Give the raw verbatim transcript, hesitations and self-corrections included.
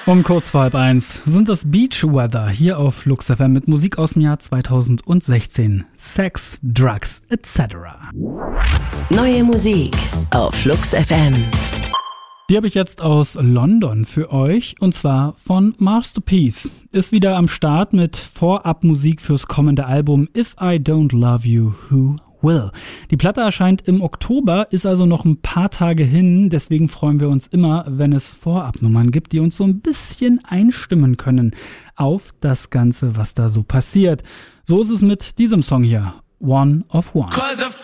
Um kurz vor halb eins sind das Beach Weather hier auf Flux F M mit Musik aus dem Jahr zweitausendsechzehn. Sex, Drugs et cetera. Neue Musik auf Flux F M. Die habe ich jetzt aus London für euch, und zwar von Masterpiece. Ist wieder am Start mit Vorabmusik fürs kommende Album If I Don't Love You, Who Will. Die Platte erscheint im Oktober, ist also noch ein paar Tage hin, deswegen freuen wir uns immer, wenn es Vorabnummern gibt, die uns so ein bisschen einstimmen können auf das Ganze, was da so passiert. So ist es mit diesem Song hier, One of One.